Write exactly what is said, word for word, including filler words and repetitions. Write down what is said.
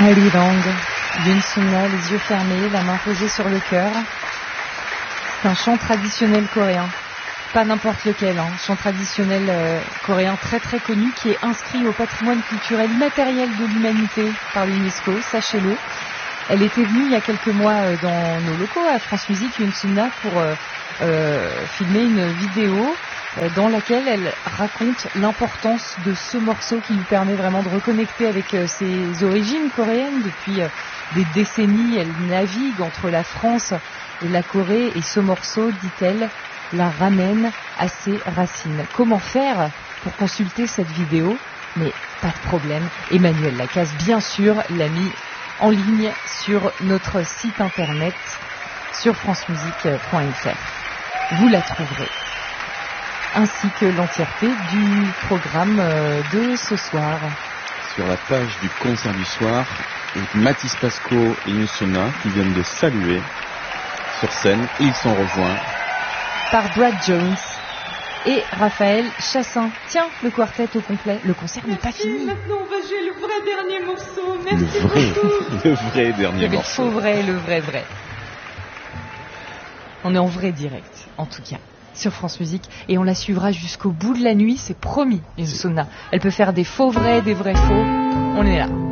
Arirang, Yoon Sung-na, les yeux fermés, la main posée sur le cœur. C'est un chant traditionnel coréen, pas n'importe lequel, hein. Chant traditionnel euh, coréen très très connu qui est inscrit au patrimoine culturel immatériel de l'humanité par l'UNESCO, sachez-le. Elle était venue il y a quelques mois euh, dans nos locaux à France Musique, Yoon Sung-na, pour euh, euh, filmer une vidéo euh, dans laquelle elle raconte l'importance de ce morceau qui lui permet vraiment de reconnecter avec euh, ses origines coréennes. Depuis euh, des décennies, elle navigue entre la France et la Corée, et ce morceau, dit-elle, la ramène à ses racines. Comment faire pour consulter cette vidéo? Mais pas de problème, Emmanuel Lacasse, bien sûr, l'a mis en ligne sur notre site internet, sur francemusique point f r. Vous la trouverez, ainsi que l'entièreté du programme de ce soir. Sur la page du concert du soir, Mathis Pasco et Yoon Sung-na qui viennent de saluer sur scène, ils sont rejoints par Brad Jones et Raphaël Chassin. Tiens, le quartet au complet. Le concert n'est pas fini. Maintenant, on va jouer le vrai dernier morceau. Merci le vrai, beaucoup. Le vrai dernier le morceau. Le faux vrai, le vrai vrai. On est en vrai direct, en tout cas, sur France Musique. Et on la suivra jusqu'au bout de la nuit, c'est promis, Yoon Sung-na. Elle peut faire des faux vrais, des vrais faux. On est là.